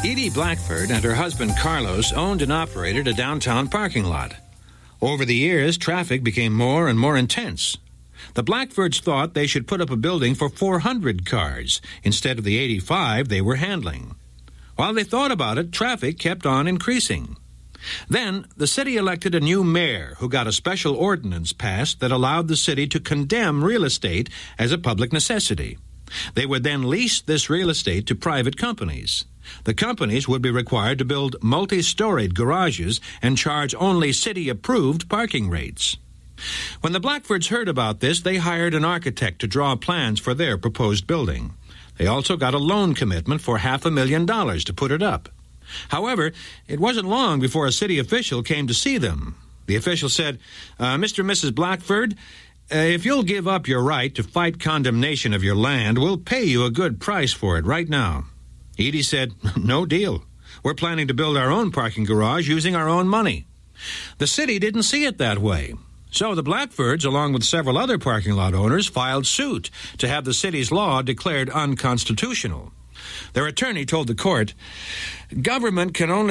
Edie Blackford and her husband Carlos owned and operated a downtown parking lot. Over the years, traffic became more and more intense. The Blackfords thought they should put up a building for 400 cars instead of the 85 they were handling. While they thought about it, traffic kept on increasing. Then, the city elected a new mayor who got a special ordinance passed that allowed the city to condemn real estate as a public necessity. They would then lease this real estate to private companies. The companies would be required to build multi-storied garages and charge only city-approved parking rates. When the Blackfords heard about this, they hired an architect to draw plans for their proposed building. They also got a loan commitment for $500,000 to put it up. However, it wasn't long before a city official came to see them. The official said, Mr. and Mrs. Blackford, if you'll give up your right to fight condemnation of your land, we'll pay you a good price for it right now. Edie said, no deal. We're planning to build our own parking garage using our own money. The city didn't see it that way. So the Blackfords, along with several other parking lot owners, filed suit to have the city's law declared unconstitutional. Their attorney told the court, government can only